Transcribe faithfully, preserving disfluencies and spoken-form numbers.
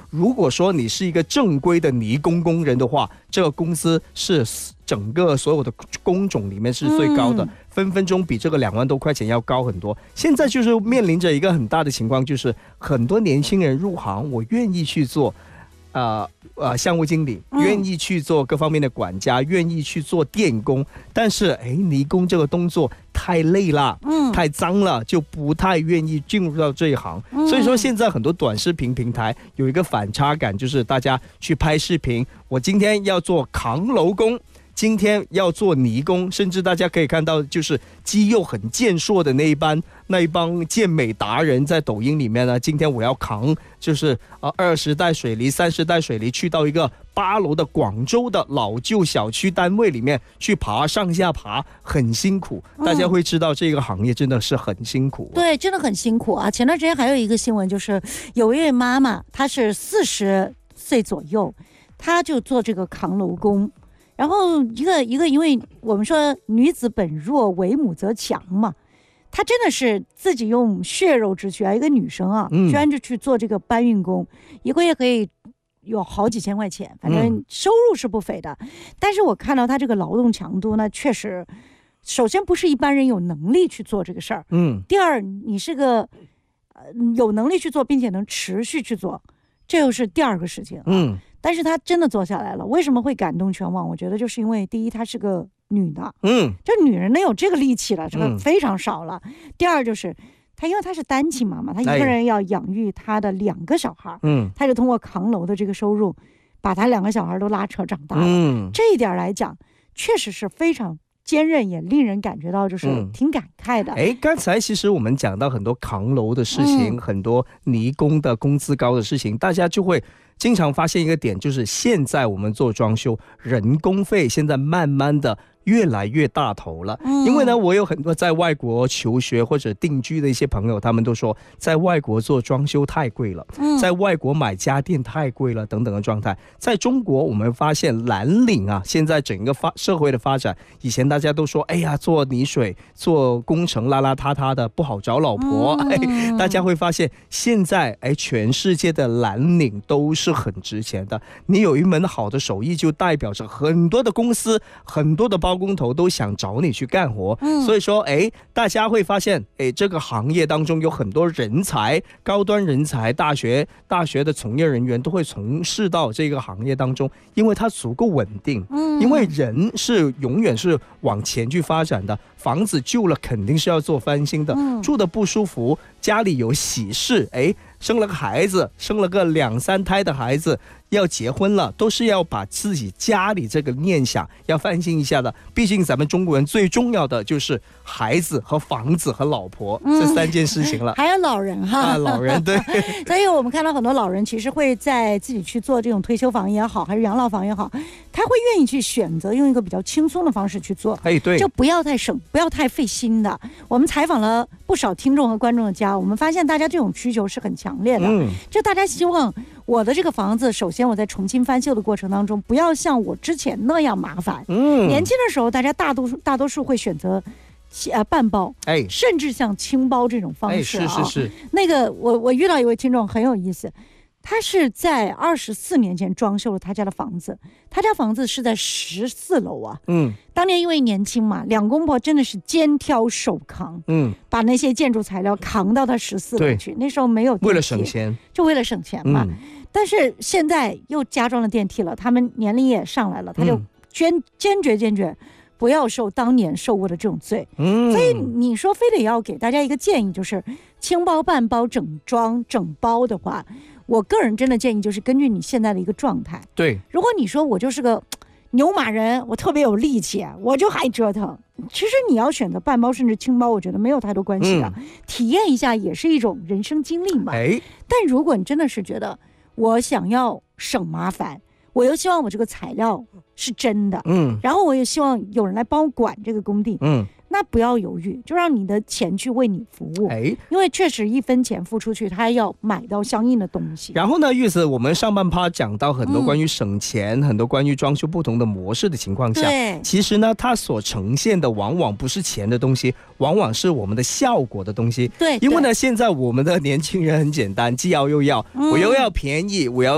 如果说你是一个正规的泥工工人的话，这个工资是整个所有的工种里面是最高的，嗯、分分钟比这个两万多块钱要高很多。现在就是面临着一个很大的情况，就是很多年轻人入行，我愿意去做。呃呃，项目经理愿意去做各方面的管家，嗯、愿意去做电工，但是哎，泥工这个动作太累了，嗯，太脏了，就不太愿意进入到这一行。嗯、所以说，现在很多短视频平台有一个反差感，就是大家去拍视频，我今天要做扛楼工。今天要做泥工，甚至大家可以看到，就是肌肉很健硕的那一帮那一帮健美达人，在抖音里面呢，今天我要扛，就是呃二十袋水泥、三十袋水泥，去到一个八楼的广州的老旧小区单位里面去爬，上下爬，很辛苦。大家会知道这个行业真的是很辛苦、啊嗯。 对，真的很辛苦啊！前段时间还有一个新闻，就是有一位妈妈，她是四十岁左右，她就做这个扛楼工。然后一个一个，因为我们说女子本弱，为母则强嘛，她真的是自己用血肉之躯啊，一个女生啊，居然就去做这个搬运工，嗯、一个月可以有好几千块钱，反正收入是不菲的。嗯、但是我看到她这个劳动强度呢，确实，首先不是一般人有能力去做这个事儿，嗯。第二，你是个呃有能力去做，并且能持续去做，这又是第二个事情、啊，嗯。但是她真的做下来了，为什么会感动全网？我觉得就是因为第一，她是个女的，嗯，这女人能有这个力气了，这个非常少了。嗯、第二就是她，因为她是单亲妈妈，她一个人要养育她的两个小孩，嗯，她就通过扛楼的这个收入，把她两个小孩都拉扯长大了。嗯，这一点来讲，确实是非常坚韧，也令人感觉到就是挺感慨的。 哎、嗯，刚才其实我们讲到很多扛楼的事情，嗯、很多泥工的工资高的事情，大家就会经常发现一个点，就是现在我们做装修，人工费现在慢慢的越来越大头了。嗯、因为呢，我有很多在外国求学或者定居的一些朋友，他们都说在外国做装修太贵了，嗯、在外国买家电太贵了等等的状态。在中国我们发现蓝领啊，现在整个发社会的发展，以前大家都说哎呀做泥水做工程邋邋遢遢的不好找老婆，嗯哎、大家会发现现在哎全世界的蓝领都是很值钱的。你有一门好的手艺，就代表着很多的公司很多的包工头都想找你去干活。嗯、所以说哎大家会发现哎这个行业当中有很多人才，高端人才，大学大学的从业人员都会从事到这个行业当中，因为它足够稳定。嗯、因为人是永远是往前去发展的，房子旧了肯定是要做翻新的，嗯、住的不舒服，家里有喜事，哎生了个孩子，生了个两三胎的孩子，要结婚了，都是要把自己家里这个念想要翻新一下的。毕竟咱们中国人最重要的就是孩子和房子和老婆、嗯、这三件事情了。 还有老人哈， 啊，老人对。 所以我们看到很多老人其实会在自己去做这种退休房也好，还是养老房也好，他会愿意去选择用一个比较轻松的方式去做。 哎，对， 就不要太省，不要太费心的。我们采访了不少听众和观众的家，我们发现大家这种需求是很强烈的。嗯，就大家希望我的这个房子，首先我在重新翻修的过程当中，不要像我之前那样麻烦。嗯，年轻的时候，大家大多数大多数会选择呃半包，哎，甚至像轻包这种方式啊。 哎、是是是。 那个我我遇到一位听众很有意思。他是在二十四年前装修了他家的房子，他家房子是在十四楼啊。嗯，当年因为年轻嘛，两公婆真的是肩挑手扛，嗯，把那些建筑材料扛到他十四楼去。那时候没有电梯， 为了省钱， 就为了省钱嘛。嗯、但是现在又加装了电梯了，他们年龄也上来了，他就坚、嗯、坚决坚决不要受当年受过的这种罪。嗯，所以你说非得要给大家一个建议，就是轻包、半包、整装、整包的话。我个人真的建议就是根据你现在的一个状态。 对， 如果你说我就是个牛马人，我特别有力气，我就还折腾。其实你要选择半包甚至轻包，我觉得没有太多关系的、嗯、体验一下也是一种人生经历嘛。哎，但如果你真的是觉得我想要省麻烦，我又希望我这个材料是真的，嗯，然后我也希望有人来帮我管这个工地，嗯，那不要犹豫，就让你的钱去为你服务。哎，因为确实一分钱付出去，他要买到相应的东西。 然后呢，玉子，我们上半趴讲到很多关于省钱、嗯、很多关于装修不同的模式的情况下，其实呢，它所呈现的往往不是钱的东西，往往是我们的效果的东西。 对， 因为呢，现在我们的年轻人很简单，既要又要，嗯、我又要便宜，我要